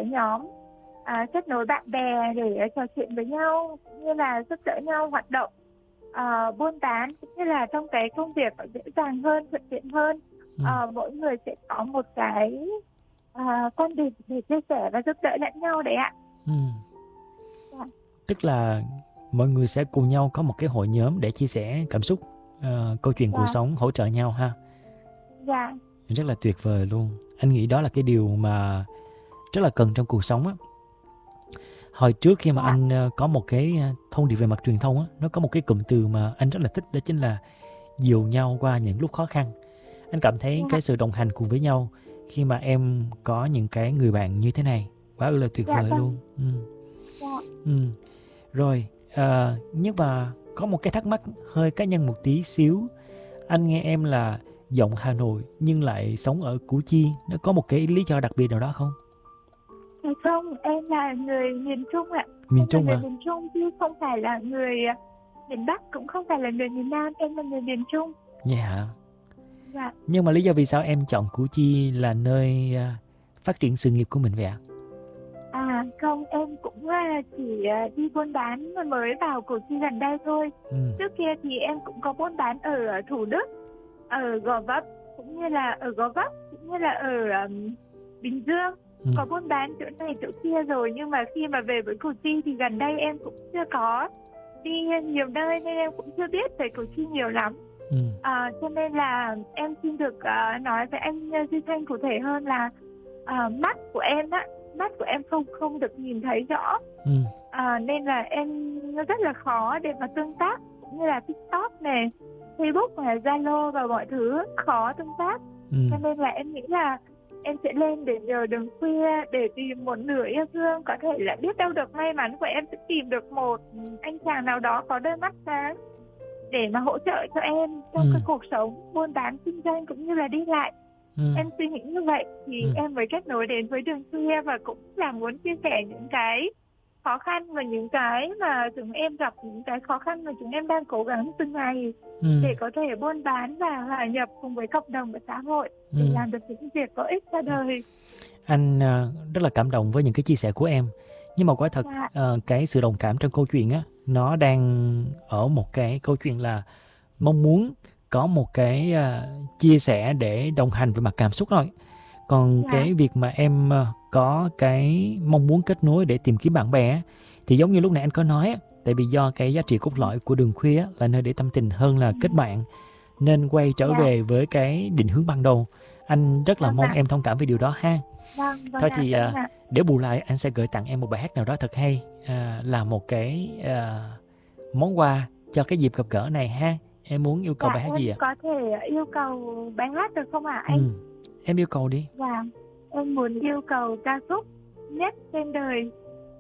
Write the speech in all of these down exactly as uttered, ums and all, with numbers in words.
nhóm, à, kết nối bạn bè để trò chuyện với nhau, như là giúp đỡ nhau hoạt động, à, buôn bán, cũng như là trong cái công việc nó dễ dàng hơn, thuận tiện hơn. Ừ. À, mỗi người sẽ có một cái à, quan điểm để chia sẻ và giúp đỡ lẫn nhau đấy ạ. Ừ. Dạ. Tức là mọi người sẽ cùng nhau có một cái hội nhóm để chia sẻ cảm xúc, ờ, câu chuyện cuộc Dạ. sống, hỗ trợ nhau ha. Dạ. Rất là tuyệt vời luôn. Anh nghĩ đó là cái điều mà rất là cần trong cuộc sống á. Hồi trước khi mà Dạ. anh ờ, có một cái ờ, thông điệp về mặt truyền thông á, nó có một cái cụm từ mà anh rất là thích, đó chính là dìu nhau qua những lúc khó khăn. Anh cảm thấy Dạ. cái sự đồng hành cùng với nhau khi mà em có những cái người bạn như thế này quá ư là tuyệt Dạ vời vâng. luôn. Ừ. Dạ. Ừ. Rồi, à, nhưng mà có một cái thắc mắc hơi cá nhân một tí xíu. Anh nghe em là giọng Hà Nội nhưng lại sống ở Củ Chi, nó có một cái lý do đặc biệt nào đó không? Dạ không, em là người miền Trung ạ. Miền Em là Trung người à? miền Trung chứ không phải là người à, miền Bắc, cũng không phải là người miền Nam. Em là người miền Trung. Dạ hả? Dạ. Nhưng mà lý do vì sao em chọn Củ Chi là nơi à, phát triển sự nghiệp của mình vậy ạ? À không, em cũng à, chỉ à, đi buôn bán mà mới vào Củ Chi gần đây thôi. Ừ. Trước kia thì em cũng có buôn bán ở à, Thủ Đức, ở Gò Vấp, cũng như là ở Gò Vấp, cũng như là ở à, Bình Dương. Ừ. Có buôn bán chỗ này chỗ kia rồi, nhưng mà khi mà về với Củ Chi thì gần đây em cũng chưa có đi nhiều nơi nên em cũng chưa biết về Củ Chi nhiều lắm. Ừ. À, cho nên là em xin được uh, nói với anh uh, Duy Thanh cụ thể hơn là uh, mắt của em á, mắt của em không không được nhìn thấy rõ. Ừ. À, nên là em nó rất là khó để mà tương tác, cũng như là TikTok này, Facebook này, Zalo và mọi thứ khó tương tác. Ừ. Cho nên là em nghĩ là em sẽ lên để nhờ đường khuya để tìm một nửa yêu thương, có thể là biết đâu được may mắn của em sẽ tìm được một anh chàng nào đó có đôi mắt sáng để mà hỗ trợ cho em trong Ừ. cái cuộc sống buôn bán kinh doanh cũng như là đi lại. Ừ. Em suy nghĩ như vậy thì Ừ. em mới kết nối đến với đường khuya, và cũng là muốn chia sẻ những cái khó khăn và những cái mà chúng em gặp, những cái khó khăn mà chúng em đang cố gắng từng ngày Ừ. để có thể buôn bán và hòa nhập cùng với cộng đồng và xã hội để Ừ. làm được những việc có ích cho đời. Anh à, rất là cảm động với những cái chia sẻ của em. Nhưng mà quả thật Dạ. à, cái sự đồng cảm trong câu chuyện á, nó đang ở một cái câu chuyện là mong muốn có một cái à, chia sẻ để đồng hành về mặt cảm xúc thôi. Còn Dạ. cái việc mà em à, có cái mong muốn kết nối để tìm kiếm bạn bè á, thì giống như lúc nãy anh có nói á, tại vì do cái giá trị cốt lõi của đường khuya á, là nơi để tâm tình hơn là kết bạn, nên quay trở Dạ. về với cái định hướng ban đầu. Anh rất là Vâng mong ạ. em thông cảm về điều đó ha. Vâng, vâng Thôi ạ, thì vâng à, ạ. để bù lại anh sẽ gửi tặng em một bài hát nào đó thật hay, à, là một cái à, món quà cho cái dịp gặp gỡ này ha. Em muốn yêu cầu Dạ, bài hát em gì ạ? có thể yêu cầu bài hát được không ạ Ừ, anh? em yêu cầu đi. Dạ, em muốn yêu cầu ca khúc Nhất Trên Đời.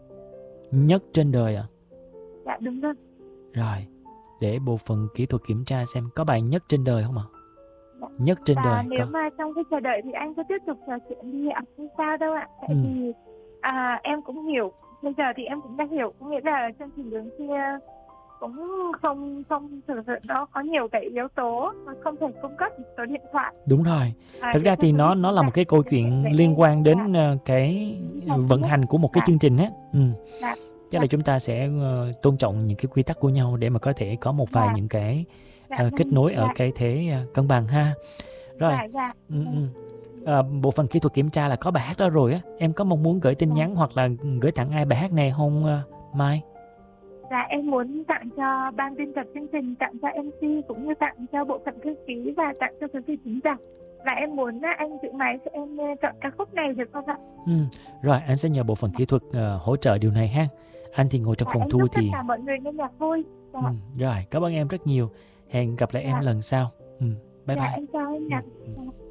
Nhất trên đời à? Dạ đúng rồi. Rồi, để bộ phận kỹ thuật kiểm tra xem có bài Nhất trên đời không ạ? Dạ. Nhất trên Và đời nếu có. mà trong cái chờ đợi thì anh cứ tiếp tục trò chuyện đi ạ, không sao đâu ạ. Tại Ừ. vì à, em cũng hiểu, bây giờ thì em cũng đã hiểu, có nghĩa là chương trình đường kia cũng không không thực sự nó có nhiều cái yếu tố mà không thể cung cấp số điện thoại. Đúng rồi. À, Thực để ra cho thì quý nó vị nó là một giả cái câu để- chuyện để liên em- quan dạ, đến ờ, cái dạ, vận hành của một cái dạ, chương trình á. Ừ. dạ, Chắc là chúng ta sẽ ờ, tôn trọng những cái quy tắc của nhau để mà có thể có một vài dạ, những cái dạ, ờ, kết vâng, nối ở dạ, cái thế ờ, cân bằng ha. Rồi. dạ, dạ, Ừ, ừ. Ờ, bộ phận kỹ thuật kiểm tra là có bài hát đó rồi á. Em có mong muốn gửi tin dạ. nhắn hoặc là gửi tặng ai bài hát này không ờ, Mai? Dạ, em muốn tặng cho ban biên tập chương trình, tặng cho em xê, cũng như tặng cho bộ phận thư ký và tặng cho quý vị khán giả. Và em muốn à, anh giữ máy cho em à, chọn ca khúc này được không ạ? Ừ. Rồi anh sẽ nhờ bộ phận kỹ thuật ờ, hỗ trợ điều này ha. Anh thì ngồi trong Dạ, phòng em thu chúc tất thì cả mọi người nghe nhạc vui. Dạ, ừ. Rồi cảm ơn em rất nhiều. Hẹn gặp lại em dạ, lần sau. Ừ. Bye dạ, bye. em chào anh Ừ. ạ. Ừ. Dạ.